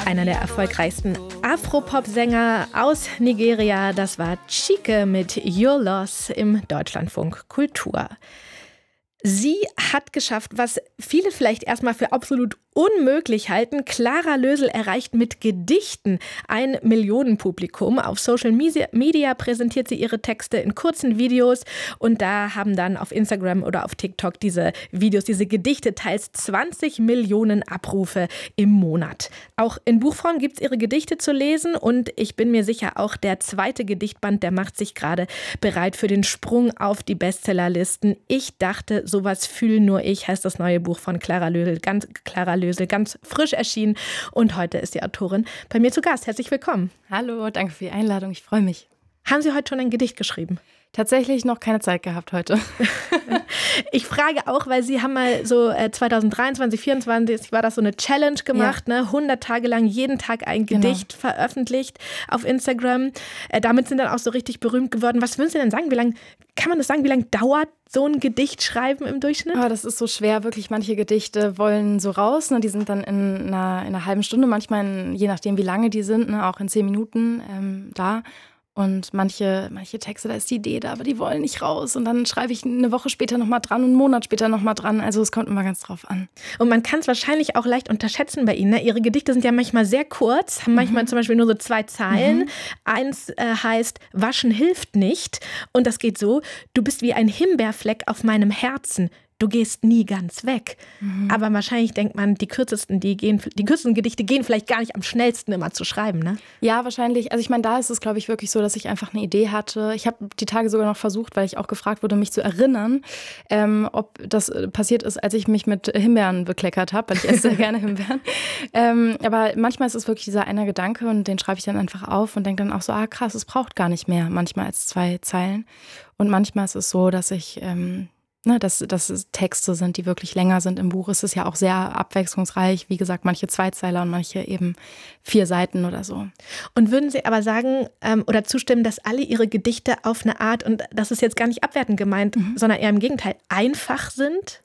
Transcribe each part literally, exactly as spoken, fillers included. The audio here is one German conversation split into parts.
Einer der erfolgreichsten Afropop-Sänger aus Nigeria, das war Chike mit Your Loss im Deutschlandfunk Kultur. Sie hat geschafft, was viele vielleicht erstmal für absolut unmöglich halten. Clara Lösel erreicht mit Gedichten ein Millionenpublikum. Auf Social Media präsentiert sie ihre Texte in kurzen Videos und da haben dann auf Instagram oder auf TikTok diese Videos, diese Gedichte teils zwanzig Millionen Abrufe im Monat. Auch in Buchform gibt es ihre Gedichte zu lesen und ich bin mir sicher, auch der zweite Gedichtband, der macht sich gerade bereit für den Sprung auf die Bestsellerlisten. Ich dachte, sowas fühle nur ich, heißt das neue Buch von Clara Lösel, ganz Clara Lösel. Ganz frisch erschienen und heute ist die Autorin bei mir zu Gast. Herzlich willkommen. Hallo, danke für die Einladung, ich freue mich. Haben Sie heute schon ein Gedicht geschrieben? Tatsächlich noch keine Zeit gehabt heute. Ich frage auch, weil Sie haben mal so zwanzig dreiundzwanzig, vierundzwanzig war das so eine Challenge gemacht, ja. ne? hundert Tage lang jeden Tag ein Gedicht genau. veröffentlicht auf Instagram. Äh, damit sind dann auch so richtig berühmt geworden. Was würden Sie denn sagen? Wie lange, kann man das sagen, wie lange dauert so ein Gedicht schreiben im Durchschnitt? Oh, das ist so schwer, wirklich. Manche Gedichte wollen so raus, ne? Die sind dann in einer, in einer halben Stunde, manchmal in, je nachdem, wie lange die sind, ne? Auch in zehn Minuten ähm, da. Und manche, manche Texte, da ist die Idee da, aber die wollen nicht raus. Und dann schreibe ich eine Woche später nochmal dran und einen Monat später nochmal dran. Also es kommt immer ganz drauf an. Und man kann es wahrscheinlich auch leicht unterschätzen bei Ihnen. Ne? Ihre Gedichte sind ja manchmal sehr kurz, haben manchmal mhm. zum Beispiel nur so zwei Zeilen. Mhm. Eins äh, heißt, Waschen hilft nicht. Und das geht so, du bist wie ein Himbeerfleck auf meinem Herzen. Du gehst nie ganz weg. Mhm. Aber wahrscheinlich denkt man, die kürzesten, die gehen, die kürzesten Gedichte gehen vielleicht gar nicht am schnellsten immer zu schreiben, ne? Ja, wahrscheinlich. Also ich meine, da ist es, glaube ich, wirklich so, dass ich einfach eine Idee hatte. Ich habe die Tage sogar noch versucht, weil ich auch gefragt wurde, mich zu erinnern, ähm, ob das passiert ist, als ich mich mit Himbeeren bekleckert habe, weil ich esse sehr gerne Himbeeren. Ähm, aber manchmal ist es wirklich dieser eine Gedanke und den schreibe ich dann einfach auf und denke dann auch so, ah krass, es braucht gar nicht mehr, manchmal als zwei Zeilen. Und manchmal ist es so, dass ich... Ähm, Ne, dass, dass es Texte sind, die wirklich länger sind. Im Buch ist es ja auch sehr abwechslungsreich. Wie gesagt, manche Zweizeiler und manche eben vier Seiten oder so. Und würden Sie aber sagen ähm, oder zustimmen, dass alle Ihre Gedichte auf eine Art, und das ist jetzt gar nicht abwertend gemeint, mhm. sondern eher im Gegenteil, einfach sind?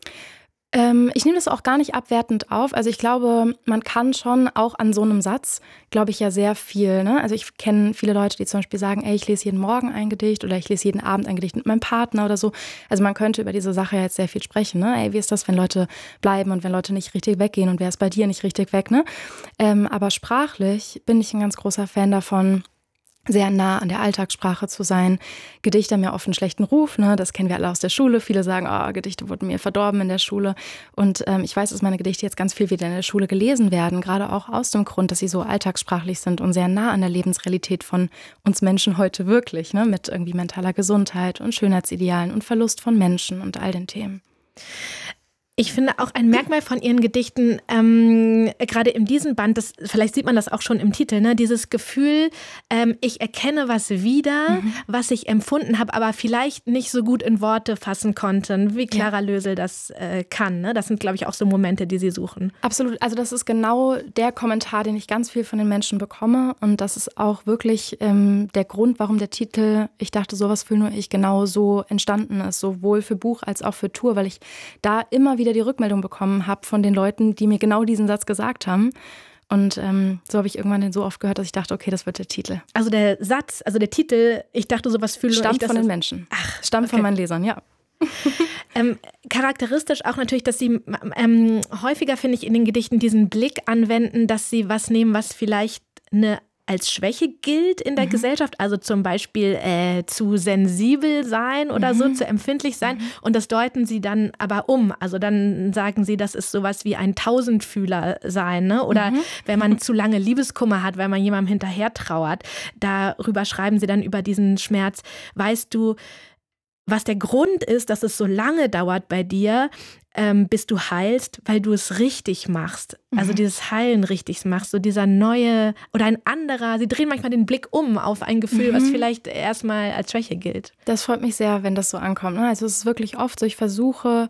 Ähm, ich nehme das auch gar nicht abwertend auf. Also ich glaube, man kann schon auch an so einem Satz, glaube ich, ja sehr viel. Ne? Also ich kenne viele Leute, die zum Beispiel sagen, ey, ich lese jeden Morgen ein Gedicht oder ich lese jeden Abend ein Gedicht mit meinem Partner oder so. Also man könnte über diese Sache jetzt sehr viel sprechen. Ne? Ey, wie ist das, wenn Leute bleiben und wenn Leute nicht richtig weggehen und wer ist bei dir nicht richtig weg? Ne? Ähm, aber sprachlich bin ich ein ganz großer Fan davon, sehr nah an der Alltagssprache zu sein. Gedichte haben ja oft einen schlechten Ruf, ne? Das kennen wir alle aus der Schule. Viele sagen, oh, Gedichte wurden mir verdorben in der Schule. Und ähm, ich weiß, dass meine Gedichte jetzt ganz viel wieder in der Schule gelesen werden, gerade auch aus dem Grund, dass sie so alltagssprachlich sind und sehr nah an der Lebensrealität von uns Menschen heute wirklich, ne? Mit irgendwie mentaler Gesundheit und Schönheitsidealen und Verlust von Menschen und all den Themen. Ich finde auch ein Merkmal von Ihren Gedichten, ähm, gerade in diesem Band, das, vielleicht sieht man das auch schon im Titel, ne? Dieses Gefühl, ähm, ich erkenne was wieder, mhm. was ich empfunden habe, aber vielleicht nicht so gut in Worte fassen konnte, wie Clara ja. Lösel das äh, kann. Ne? Das sind, glaube ich, auch so Momente, die Sie suchen. Absolut, also das ist genau der Kommentar, den ich ganz viel von den Menschen bekomme und das ist auch wirklich ähm, der Grund, warum der Titel Ich dachte, sowas fühle nur ich genau so entstanden ist, sowohl für Buch als auch für Tour, weil ich da immer wieder die Rückmeldung bekommen habe von den Leuten, die mir genau diesen Satz gesagt haben. Und ähm, so habe ich irgendwann den so oft gehört, dass ich dachte, okay, das wird der Titel. Also der Satz, also der Titel, ich dachte, sowas fühle Stammt ich. Stammt von den Menschen. Ach, Stammt okay. von meinen Lesern, ja. ähm, charakteristisch auch natürlich, dass Sie ähm, häufiger, finde ich, in den Gedichten diesen Blick anwenden, dass Sie was nehmen, was vielleicht eine als Schwäche gilt in der mhm. Gesellschaft, also zum Beispiel äh, zu sensibel sein oder mhm. so, zu empfindlich sein mhm. und das deuten Sie dann aber um, also dann sagen Sie, das ist sowas wie ein Tausendfühler sein, ne? Oder mhm. wenn man zu lange Liebeskummer hat, weil man jemandem hinterher trauert, darüber schreiben Sie dann über diesen Schmerz, weißt du, was der Grund ist, dass es so lange dauert bei dir, ähm, bis du heilst, weil du es richtig machst. Mhm. Also dieses Heilen richtig machst, so dieser neue oder ein anderer, sie drehen manchmal den Blick um auf ein Gefühl, mhm. was vielleicht erstmal als Schwäche gilt. Das freut mich sehr, wenn das so ankommt. Also es ist wirklich oft so, ich versuche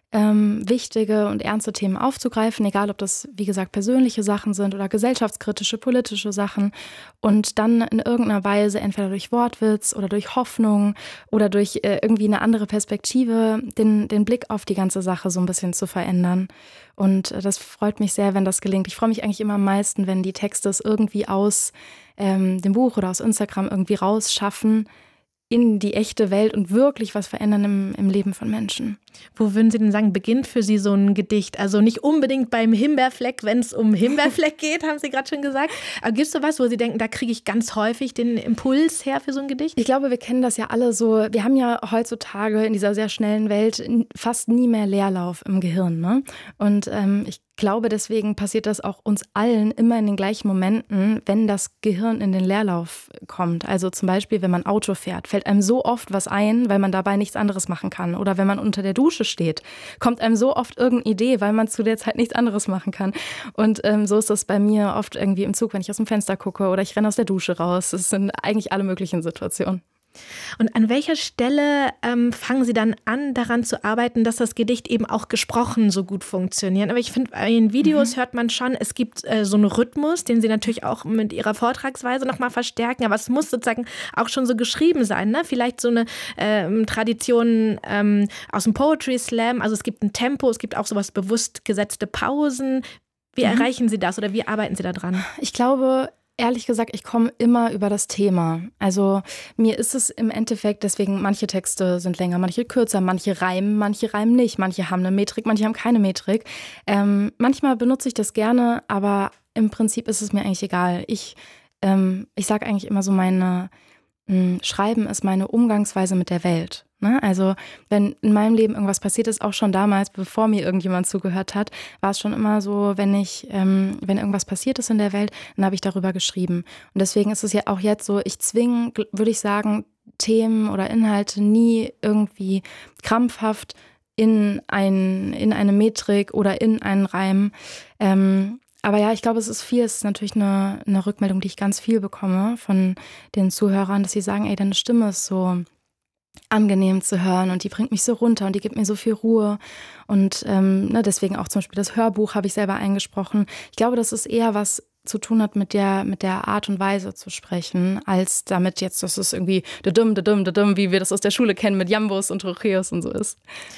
ähm, wichtige und ernste Themen aufzugreifen, egal ob das, wie gesagt, persönliche Sachen sind oder gesellschaftskritische, politische Sachen und dann in irgendeiner Weise entweder durch Wortwitz oder durch Hoffnung oder durch äh, irgendwie eine andere Perspektive den, den Blick auf die ganze Sache so ein bisschen zu verändern. Und äh, das freut mich sehr, wenn das gelingt. Ich freue mich eigentlich immer am meisten, wenn die Texte es irgendwie aus ähm, dem Buch oder aus Instagram irgendwie rausschaffen, in die echte Welt und wirklich was verändern im, im Leben von Menschen. Wo würden Sie denn sagen, beginnt für Sie so ein Gedicht? Also nicht unbedingt beim Himbeerfleck, wenn es um Himbeerfleck geht, haben Sie gerade schon gesagt. Aber gibt es so was, wo Sie denken, da kriege ich ganz häufig den Impuls her für so ein Gedicht? Ich glaube, wir kennen das ja alle so. Wir haben ja heutzutage in dieser sehr schnellen Welt fast nie mehr Leerlauf im Gehirn, ne? Und ähm, ich glaube, deswegen passiert das auch uns allen immer in den gleichen Momenten, wenn das Gehirn in den Leerlauf kommt. Also zum Beispiel, wenn man Auto fährt, fällt einem so oft was ein, weil man dabei nichts anderes machen kann. Oder wenn man unter der Dusche steht, kommt einem so oft irgendeine Idee, weil man zu der Zeit nichts anderes machen kann. Und ähm, so ist das bei mir oft irgendwie im Zug, wenn ich aus dem Fenster gucke oder ich renne aus der Dusche raus. Das sind eigentlich alle möglichen Situationen. Und an welcher Stelle ähm, fangen Sie dann an, daran zu arbeiten, dass das Gedicht eben auch gesprochen so gut funktioniert? Aber ich finde, bei Ihren Videos mhm. hört man schon, es gibt äh, so einen Rhythmus, den Sie natürlich auch mit Ihrer Vortragsweise nochmal verstärken. Aber es muss sozusagen auch schon so geschrieben sein, ne? Vielleicht so eine ähm, Tradition ähm, aus dem Poetry Slam. Also es gibt ein Tempo, es gibt auch sowas bewusst gesetzte Pausen. Wie mhm. erreichen Sie das oder wie arbeiten Sie da dran? Ich glaube, ehrlich gesagt, ich komme immer über das Thema. Also mir ist es im Endeffekt, deswegen manche Texte sind länger, manche kürzer, manche reimen, manche reimen nicht, manche haben eine Metrik, manche haben keine Metrik. Ähm, manchmal benutze ich das gerne, aber im Prinzip ist es mir eigentlich egal. Ich, ähm, ich sage eigentlich immer so, meine mh, Schreiben ist meine Umgangsweise mit der Welt. Ne? Also wenn in meinem Leben irgendwas passiert ist, auch schon damals, bevor mir irgendjemand zugehört hat, war es schon immer so, wenn ich, ähm, wenn irgendwas passiert ist in der Welt, dann habe ich darüber geschrieben. Und deswegen ist es ja auch jetzt so, ich zwinge, würde ich sagen, Themen oder Inhalte nie irgendwie krampfhaft in, ein, in eine Metrik oder in einen Reim. Ähm, aber ja, ich glaube, es ist viel, es ist natürlich eine, eine Rückmeldung, die ich ganz viel bekomme von den Zuhörern, dass sie sagen, ey, deine Stimme ist so angenehm zu hören und die bringt mich so runter und die gibt mir so viel Ruhe und ähm, ne, deswegen auch zum Beispiel das Hörbuch habe ich selber eingesprochen. Ich glaube, dass es eher was zu tun hat mit der, mit der Art und Weise zu sprechen, als damit jetzt, dass es irgendwie dadum, dadum, dadum, wie wir das aus der Schule kennen mit Jambos und Trocheus und so ist.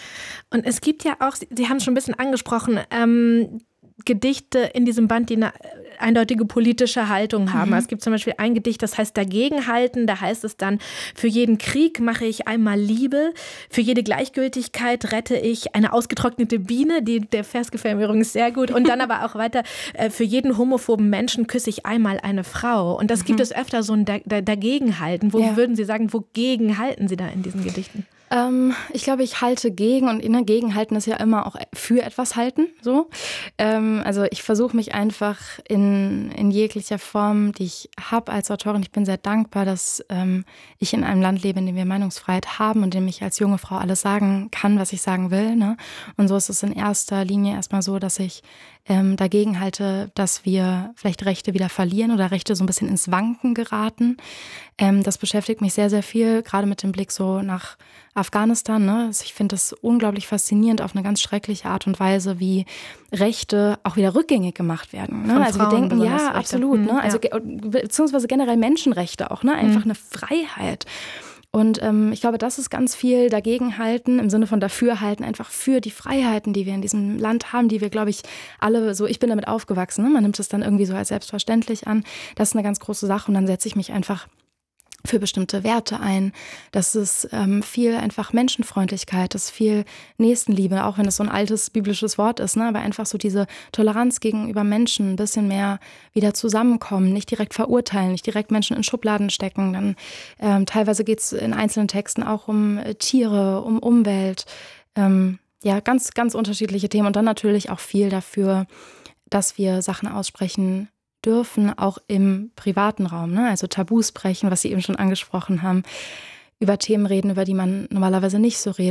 Und es gibt ja auch, Sie haben es schon ein bisschen angesprochen, ähm, Gedichte in diesem Band, die eine eindeutige politische Haltung haben. Mhm. Es gibt zum Beispiel ein Gedicht, das heißt Dagegenhalten. Da heißt es dann, für jeden Krieg mache ich einmal Liebe, für jede Gleichgültigkeit rette ich eine ausgetrocknete Biene. Die, der Vers gefällt mir übrigens sehr gut. Und dann aber auch weiter, für jeden homophoben Menschen küsse ich einmal eine Frau. Und das mhm. gibt es öfter, so ein Dagegenhalten. Wo ja. würden Sie sagen, wogegen halten Sie da in diesen Gedichten? Ähm, ich glaube, ich halte gegen und in der Gegenhalten ist ja immer auch für etwas halten. So. Ähm, also ich versuche mich einfach in, in jeglicher Form, die ich habe als Autorin. Ich bin sehr dankbar, dass ähm, ich in einem Land lebe, in dem wir Meinungsfreiheit haben und in dem ich als junge Frau alles sagen kann, was ich sagen will. Ne? Und so ist es in erster Linie erstmal so, dass ich ähm, dagegen halte, dass wir vielleicht Rechte wieder verlieren oder Rechte so ein bisschen ins Wanken geraten. Ähm, das beschäftigt mich sehr, sehr viel, gerade mit dem Blick so nach Afghanistan. Ne? Also ich finde das unglaublich faszinierend auf eine ganz schreckliche Art und Weise, wie Rechte auch wieder rückgängig gemacht werden. Ne? Also wir denken, ja, Rechte. absolut. Mhm, ne? Also ja. beziehungsweise generell Menschenrechte auch, ne? Einfach mhm. eine Freiheit. Und ähm, ich glaube, das ist ganz viel dagegenhalten, im Sinne von dafürhalten, einfach für die Freiheiten, die wir in diesem Land haben, die wir, glaube ich, alle so, ich bin damit aufgewachsen, ne? Man nimmt es dann irgendwie so als selbstverständlich an. Das ist eine ganz große Sache und dann setze ich mich einfach für bestimmte Werte ein. Das ist ähm, viel einfach Menschenfreundlichkeit, das ist viel Nächstenliebe, auch wenn es so ein altes biblisches Wort ist, ne? Aber einfach so diese Toleranz gegenüber Menschen, ein bisschen mehr wieder zusammenkommen, nicht direkt verurteilen, nicht direkt Menschen in Schubladen stecken. Dann ähm, teilweise geht es in einzelnen Texten auch um äh, Tiere, um Umwelt, ähm, ja, ganz, ganz unterschiedliche Themen und dann natürlich auch viel dafür, dass wir Sachen aussprechen dürfen, auch im privaten Raum, ne? Also Tabus brechen, was Sie eben schon angesprochen haben, über Themen reden, über die man normalerweise nicht so redet.